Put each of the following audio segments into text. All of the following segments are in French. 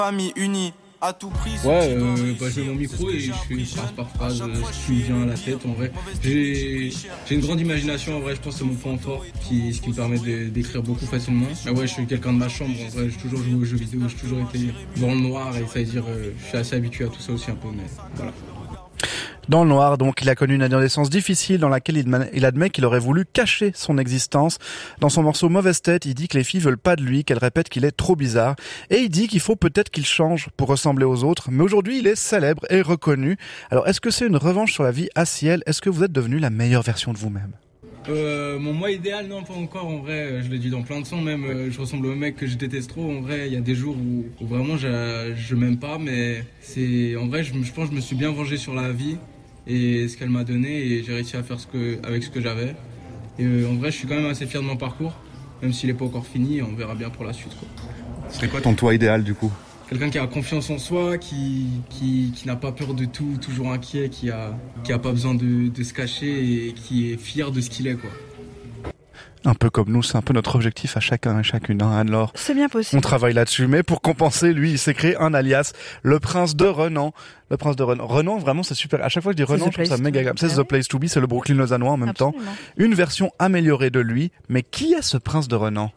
famille unie. À tout prix, je mets mon micro et je fais phrase par phrase ce qui me vient à la tête. En vrai, j'ai une grande imagination. En vrai, je pense que c'est mon point fort, ce qui me permet d'écrire beaucoup facilement. Mais ouais, je suis quelqu'un de ma chambre. En vrai, j'ai toujours joué aux jeux vidéo, j'ai toujours été dans le noir et ça veut dire, je suis assez habitué à tout ça aussi un peu. Mais voilà. Dans le noir, donc, il a connu une adolescence difficile dans laquelle il admet qu'il aurait voulu cacher son existence. Dans son morceau Mauvaise Tête, il dit que les filles veulent pas de lui, qu'elles répètent qu'il est trop bizarre. Et il dit qu'il faut peut-être qu'il change pour ressembler aux autres. Mais aujourd'hui, il est célèbre et reconnu. Alors, est-ce que c'est une revanche sur la vie à ciel? Est-ce que vous êtes devenu la meilleure version de vous-même? Mon moi idéal, non, pas encore. En vrai, je l'ai dit dans plein de sons, même je ressemble au mec que je déteste trop. En vrai, il y a des jours où vraiment je m'aime pas, mais en vrai, je pense que je me suis bien vengé sur la vie et ce qu'elle m'a donné et j'ai réussi à faire avec ce que j'avais. Et en vrai, je suis quand même assez fier de mon parcours, même s'il est pas encore fini. On verra bien pour la suite, quoi. C'est quoi ton toi idéal du coup? Quelqu'un qui a confiance en soi, qui n'a pas peur de tout, toujours inquiet, qui a pas besoin de se cacher et qui est fier de ce qu'il est, quoi. Un peu comme nous, c'est un peu notre objectif à chacun et chacune, hein, Anne-Laure. C'est bien possible. On travaille là-dessus, mais pour compenser, lui, il s'est créé un alias, le Prince de Renan. Le Prince de Renan. Renan, vraiment, c'est super. À chaque fois que je dis Renan, je trouve ça méga agréable. C'est The Place to Be, c'est le Brooklyn lausannois en même temps. Une version améliorée de lui. Mais qui est ce Prince de Renan?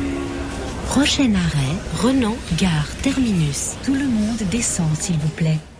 Prochain arrêt, Renan, gare, terminus. Tout le monde descend, s'il vous plaît.